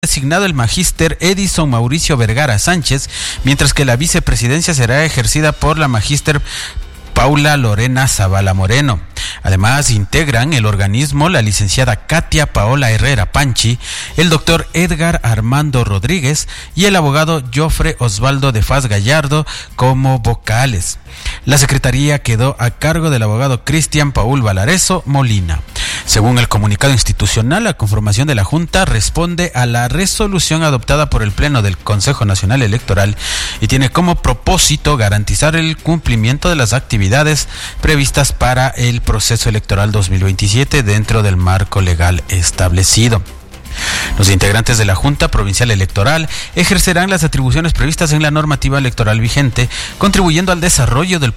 designado el magíster Edison Mauricio Vergara Sánchez, mientras que la vicepresidencia será ejercida por la magíster Paula Lorena Zavala Moreno. Además, integran el organismo la licenciada Katia Paola Herrera Panchi, el doctor Edgar Armando Rodríguez y el abogado Jofre Osvaldo de Faz Gallardo como vocales. La secretaría quedó a cargo del abogado Cristian Paul Valareso Molina. Según el comunicado institucional, la conformación de la Junta responde a la resolución adoptada por el Pleno del Consejo Nacional Electoral y tiene como propósito garantizar el cumplimiento de las actividades previstas para el proceso electoral 2027 dentro del marco legal establecido. Los integrantes de la Junta Provincial Electoral ejercerán las atribuciones previstas en la normativa electoral vigente, contribuyendo al desarrollo del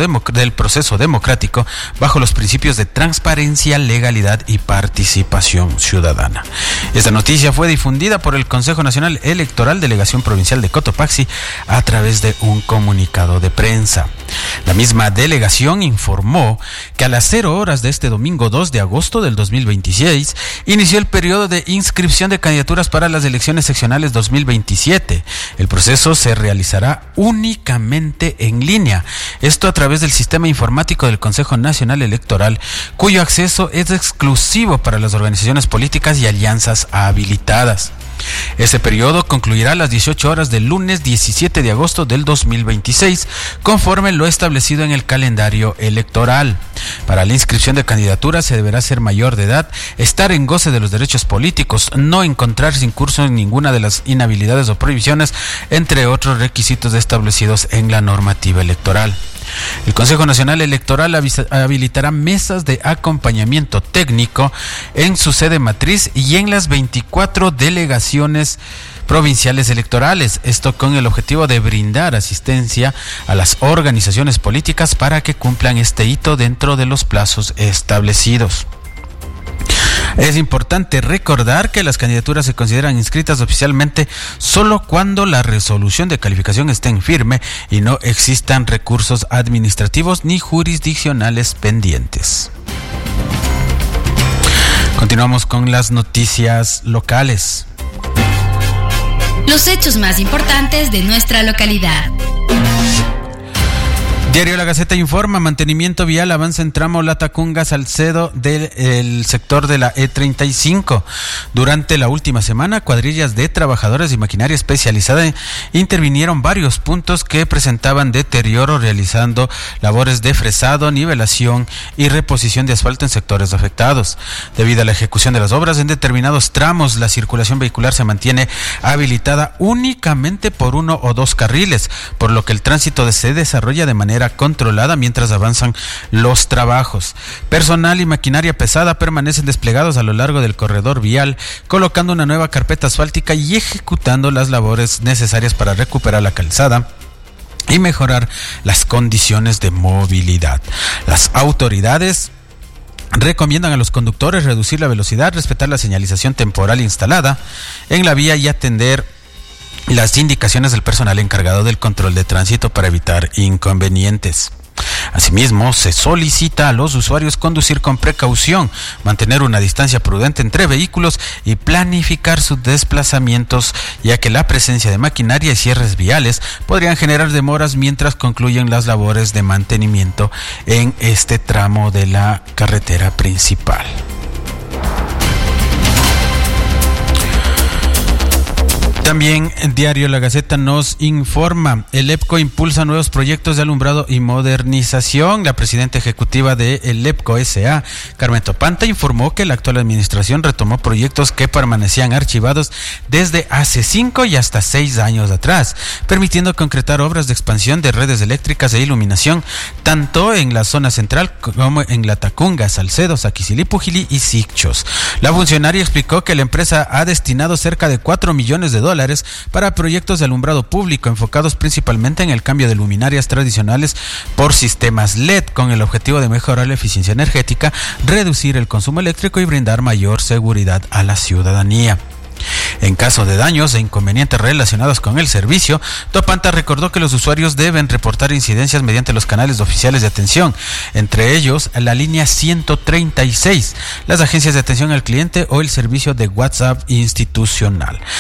proceso democrático bajo los principios de transparencia, legalidad y participación ciudadana. Esta noticia fue difundida por el Consejo Nacional Electoral Delegación Provincial de Cotopaxi a través de un comunicado de prensa. La misma delegación informó que a las 0 horas de este domingo 2 de agosto del 2026 inició el periodo de inscripción de candidaturas para las elecciones seccionales 2027. El proceso se realizará únicamente en línea. Esto a través del sistema informático del Consejo Nacional Electoral, cuyo acceso es exclusivo para las organizaciones políticas y alianzas habilitadas. Ese periodo concluirá a las 18 horas del lunes 17 de agosto del 2026, conforme lo establecido en el calendario electoral. Para la inscripción de candidaturas se deberá ser mayor de edad, estar en goce de los derechos políticos, no encontrarse incurso en ninguna de las inhabilidades o prohibiciones, entre otros requisitos establecidos en la normativa electoral. El Consejo Nacional Electoral habilitará mesas de acompañamiento técnico en su sede matriz y en las 24 delegaciones provinciales electorales, esto con el objetivo de brindar asistencia a las organizaciones políticas para que cumplan este hito dentro de los plazos establecidos. Es importante recordar que las candidaturas se consideran inscritas oficialmente solo cuando la resolución de calificación esté en firme y no existan recursos administrativos ni jurisdiccionales pendientes. Continuamos con las noticias locales. Los hechos más importantes de nuestra localidad. Diario La Gaceta informa: mantenimiento vial avanza en tramo Latacunga-Salcedo del sector de la E35. Durante la última semana, cuadrillas de trabajadores y maquinaria especializada intervinieron varios puntos que presentaban deterioro, realizando labores de fresado, nivelación y reposición de asfalto en sectores afectados. Debido a la ejecución de las obras en determinados tramos, la circulación vehicular se mantiene habilitada únicamente por 1 o 2 carriles, por lo que el tránsito se desarrolla de manera controlada mientras avanzan los trabajos. Personal y maquinaria pesada permanecen desplegados a lo largo del corredor vial, colocando una nueva carpeta asfáltica y ejecutando las labores necesarias para recuperar la calzada y mejorar las condiciones de movilidad. Las autoridades recomiendan a los conductores reducir la velocidad, respetar la señalización temporal instalada en la vía y atender las indicaciones del personal encargado del control de tránsito para evitar inconvenientes. Asimismo, se solicita a los usuarios conducir con precaución, mantener una distancia prudente entre vehículos y planificar sus desplazamientos, ya que la presencia de maquinaria y cierres viales podrían generar demoras mientras concluyen las labores de mantenimiento en este tramo de la carretera principal. También el diario La Gaceta nos informa: el EPCO impulsa nuevos proyectos de alumbrado y modernización. La presidenta ejecutiva de el EPCO S.A., Carmen Topanta, informó que la actual administración retomó proyectos que permanecían archivados desde hace 5 y hasta 6 años atrás, permitiendo concretar obras de expansión de redes eléctricas e iluminación, tanto en la zona central como en Latacunga, Salcedo, Saquicilí, y Sicchos. La funcionaria explicó que la empresa ha destinado cerca de $4 millones para proyectos de alumbrado público enfocados principalmente en el cambio de luminarias tradicionales por sistemas LED, con el objetivo de mejorar la eficiencia energética, reducir el consumo eléctrico y brindar mayor seguridad a la ciudadanía. En caso de daños e inconvenientes relacionados con el servicio, Topanta recordó que los usuarios deben reportar incidencias mediante los canales oficiales de atención, entre ellos la línea 136, las agencias de atención al cliente o el servicio de WhatsApp institucional.